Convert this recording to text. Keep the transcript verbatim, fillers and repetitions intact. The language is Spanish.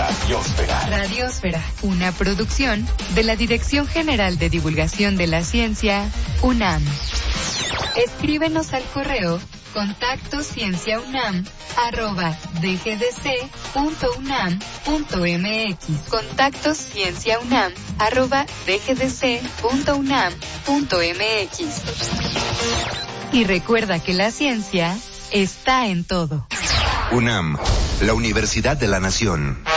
Radiosfera. Radiosfera, una producción de la Dirección General de Divulgación de la Ciencia, UNAM. Escríbenos al correo contacto cienciaunam arroba dgdc.unam.mx. Contacto cienciaunam arroba dgdc.unam.mx. Y recuerda que la ciencia está en todo. UNAM, la Universidad de la Nación.